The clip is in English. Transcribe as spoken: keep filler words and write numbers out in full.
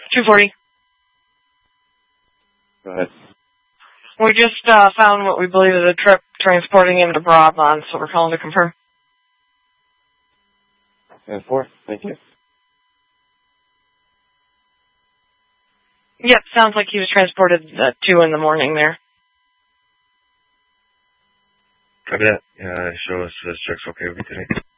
two forty. Go ahead. We just uh, found what we believe is a trip transporting him to Broadlawn, so we're calling to confirm. ten four, thank you. Yep, sounds like he was transported at two in the morning there. Copy that. Uh, show us his check's okay with you today.